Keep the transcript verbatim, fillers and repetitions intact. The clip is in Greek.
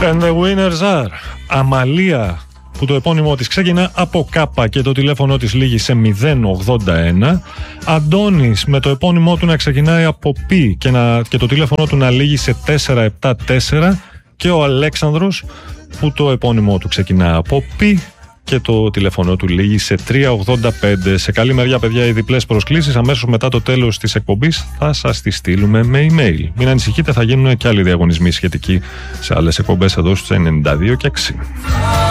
And the winners are Αμαλία, που το επώνυμό της ξεκινά από Κάπα και το τηλέφωνο της λήγει σε μηδέν ογδόντα ένα. Αντώνης, με το επώνυμό του να ξεκινάει από Π και, να, και το τηλέφωνο του να λήγει σε τέσσερα επτά τέσσερα. Και ο Αλέξανδρος, που το επώνυμό του ξεκινά από Π και το τηλέφωνο του λήγει σε τρία ογδόντα πέντε. Σε καλή μεριά, παιδιά, οι διπλές προσκλήσεις αμέσως μετά το τέλος της εκπομπής θα σας τις στείλουμε με email. Μην ανησυχείτε, θα γίνουν και άλλοι διαγωνισμοί σχετικοί σε άλλες εκπομπές εδώ στους ενενήντα δύο και έξι.